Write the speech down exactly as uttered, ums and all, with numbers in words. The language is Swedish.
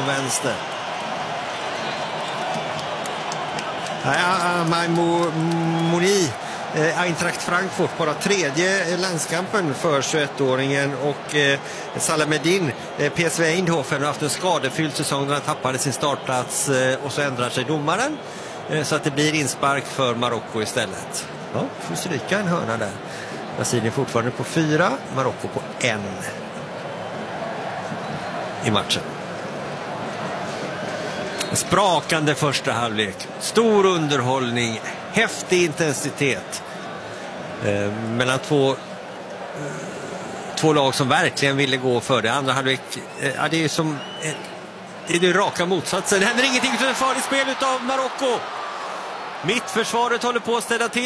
vänster. Maimo Moni, Eintracht Frankfurt, bara tredje landskampen för tjugoett-åringen, och eh, Salamedin, eh, P S V Eindhoven, har haft en skadefylld säsong när han tappade sin startplats, eh, och så ändrar sig domaren eh, så att det blir inspark för Marocko istället. Ja, får stryka en hörna där. Brasilien fortfarande på fyra, Marocko på en i matchen. Sprakande första halvlek, stor underhållning, häftig intensitet eh, mellan två, eh, två lag som verkligen ville gå för det. Andra halvlek, eh, ja, det är som eh, det är det raka motsatsen. Det händer ingenting för ett farligt spel utav Marocko. Mittförsvaret håller på att ställa till